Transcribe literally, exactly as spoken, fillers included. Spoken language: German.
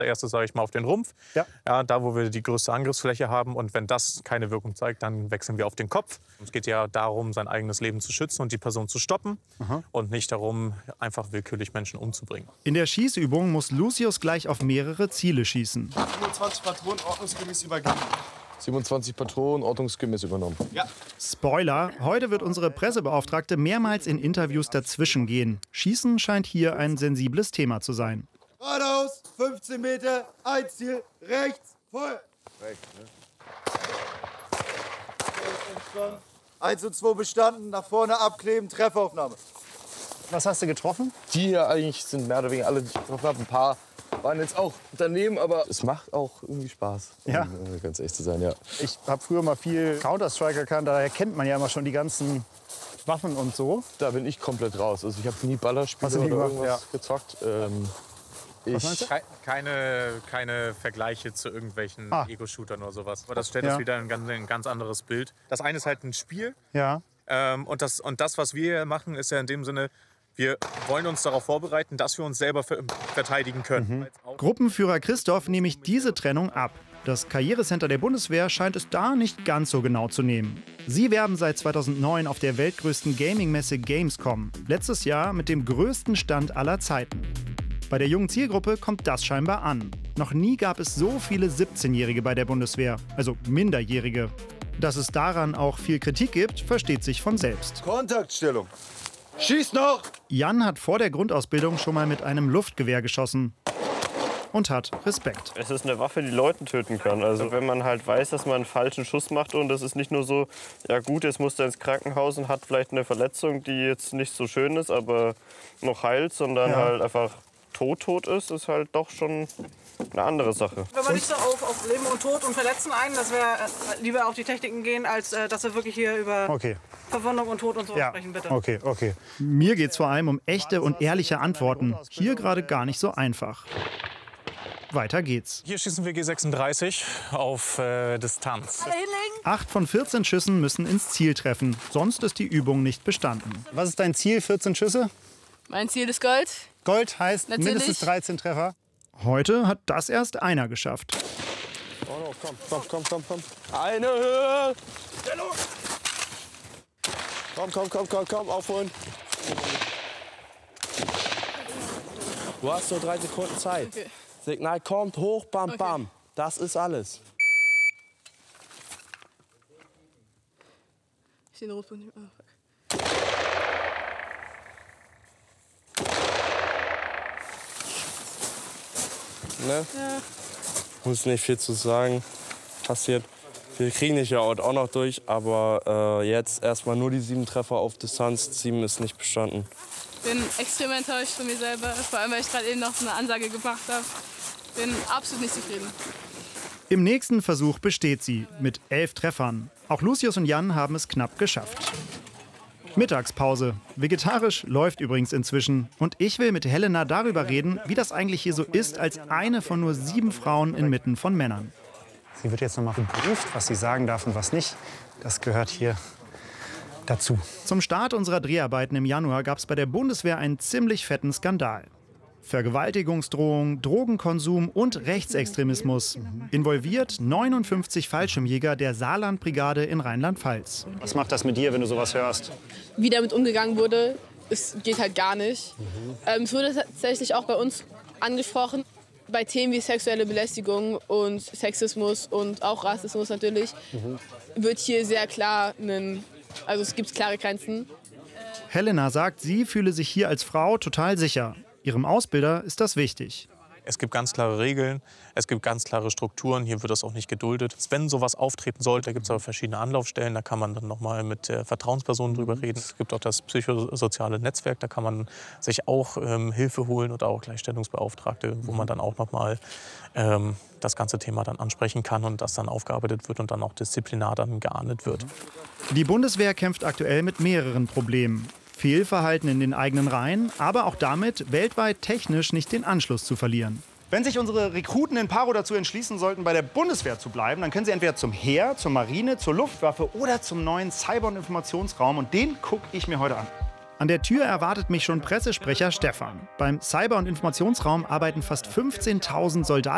Der erste, sage ich mal, auf den Rumpf, ja. Ja, da wo wir die größte Angriffsfläche haben. Und wenn das keine Wirkung zeigt, dann wechseln wir auf den Kopf. Es geht ja darum, sein eigenes Leben zu schützen und die Person zu stoppen. Aha. Und nicht darum, einfach willkürlich Menschen umzubringen. In der Schießübung muss Lucius gleich auf mehrere Ziele schießen. siebenundzwanzig Patronen ordnungsgemäß übergeben. siebenundzwanzig Patronen ordnungsgemäß übernommen. Ja. Spoiler, heute wird unsere Pressebeauftragte mehrmals in Interviews dazwischen gehen. Schießen scheint hier ein sensibles Thema zu sein. Geradeaus, fünfzehn Meter, ein Ziel, rechts, Feuer. Rechts, ne? Eins und zwei bestanden, nach vorne abkleben, Treffaufnahme. Was hast du getroffen? Die hier eigentlich sind mehr oder weniger alle, die ich getroffen habe. Ein paar waren jetzt auch daneben, aber es macht auch irgendwie Spaß, ja. um ganz ehrlich zu sein, ja. Ich habe früher mal viel Counter-Strike erkannt, daher kennt man ja immer schon die ganzen Waffen und so. Da bin ich komplett raus. Also ich habe nie Ballerspiele nie oder gemacht? irgendwas Ja. gezockt. Ähm, ich keine, keine Vergleiche zu irgendwelchen ah. Ego-Shootern oder sowas. Aber das stellt ja. das wieder in ein ganz, ein ganz anderes Bild. Das eine ist halt ein Spiel. Ja. Ähm, und, das, und das, was wir hier machen, ist ja in dem Sinne, wir wollen uns darauf vorbereiten, dass wir uns selber ver verteidigen können. Mhm. Gruppenführer Christoph nehme ich diese Trennung ab. Das Karrierecenter der Bundeswehr scheint es da nicht ganz so genau zu nehmen. Sie werben seit zweitausendneun auf der weltgrößten Gaming-Messe Gamescom. Letztes Jahr mit dem größten Stand aller Zeiten. Bei der jungen Zielgruppe kommt das scheinbar an. Noch nie gab es so viele siebzehnjährige bei der Bundeswehr, also Minderjährige. Dass es daran auch viel Kritik gibt, versteht sich von selbst. Kontaktstellung. Schieß noch! Jan hat vor der Grundausbildung schon mal mit einem Luftgewehr geschossen und hat Respekt. Es ist eine Waffe, die Leuten töten kann. Also wenn man halt weiß, dass man einen falschen Schuss macht und das ist nicht nur so, ja gut, jetzt muss er ins Krankenhaus und hat vielleicht eine Verletzung, die jetzt nicht so schön ist, aber noch heilt, sondern ja. halt einfach tot tot ist, ist halt doch schon eine andere Sache. Wenn man nicht so auf, auf Leben und Tod und Verletzen ein, dass wir äh, lieber auf die Techniken gehen, als äh, dass wir wirklich hier über okay. Verwundung und Tod und so ja. sprechen, bitte. Okay, okay. Mir geht es vor allem um echte und ehrliche Antworten. Hier gerade gar nicht so einfach. Weiter geht's. Hier schießen wir G sechsunddreißig auf äh, Distanz. Acht von vierzehn Schüssen müssen ins Ziel treffen, sonst ist die Übung nicht bestanden. Was ist dein Ziel, vierzehn Schüsse? Mein Ziel ist Gold. Gold heißt Natürlich. mindestens dreizehn Treffer. Heute hat das erst einer geschafft. Oh no, komm, komm, komm, komm, komm. Eine Höhe! Komm, komm, komm, komm, komm, aufholen. Du hast nur drei Sekunden Zeit. Okay. Signal kommt, hoch, bam, okay. bam. Das ist alles. Ich sehe den Rotpunkt nicht mehr. Ne? Ja. Muss nicht viel zu sagen. Passiert. Wir kriegen nicht ja auch noch durch, aber äh, jetzt erstmal nur die sieben Treffer auf Distanz. Sieben ist nicht bestanden. Ich bin extrem enttäuscht von mir selber, vor allem weil ich gerade eben noch eine Ansage gemacht habe. Bin absolut nicht zufrieden. Im nächsten Versuch besteht sie mit elf Treffern. Auch Lucius und Jan haben es knapp geschafft. Mittagspause. Vegetarisch läuft übrigens inzwischen. Und ich will mit Helena darüber reden, wie das eigentlich hier so ist, als eine von nur sieben Frauen inmitten von Männern. Sie wird jetzt noch mal geprüft, was sie sagen darf und was nicht. Das gehört hier dazu. Zum Start unserer Dreharbeiten im Januar gab es bei der Bundeswehr einen ziemlich fetten Skandal. Vergewaltigungsdrohung, Drogenkonsum und Rechtsextremismus. Involviert neunundfünfzig Fallschirmjäger der Saarlandbrigade in Rheinland-Pfalz. Was macht das mit dir, wenn du sowas hörst? Wie damit umgegangen wurde, es geht halt gar nicht. Mhm. Ähm, es wurde tatsächlich auch bei uns angesprochen, bei Themen wie sexuelle Belästigung und Sexismus und auch Rassismus natürlich, mhm. wird hier sehr klar, einen, also es gibt klare Grenzen. Helena sagt, sie fühle sich hier als Frau total sicher. Ihrem Ausbilder ist das wichtig. Es gibt ganz klare Regeln, es gibt ganz klare Strukturen, hier wird das auch nicht geduldet. Wenn sowas auftreten sollte, da gibt es aber verschiedene Anlaufstellen, da kann man dann noch mal mit der Vertrauensperson drüber reden. Es gibt auch das psychosoziale Netzwerk, da kann man sich auch ähm, Hilfe holen oder auch Gleichstellungsbeauftragte, wo man dann auch noch mal ähm, das ganze Thema dann ansprechen kann und das dann aufgearbeitet wird und dann auch disziplinar dann geahndet wird. Die Bundeswehr kämpft aktuell mit mehreren Problemen. Fehlverhalten in den eigenen Reihen, aber auch damit, weltweit technisch nicht den Anschluss zu verlieren. Wenn sich unsere Rekruten in Paro dazu entschließen sollten, bei der Bundeswehr zu bleiben, dann können sie entweder zum Heer, zur Marine, zur Luftwaffe oder zum neuen Cyber- und Informationsraum. Und den gucke ich mir heute an. An der Tür erwartet mich schon Pressesprecher Stefan. Beim Cyber- und Informationsraum arbeiten fast fünfzehntausend Soldaten.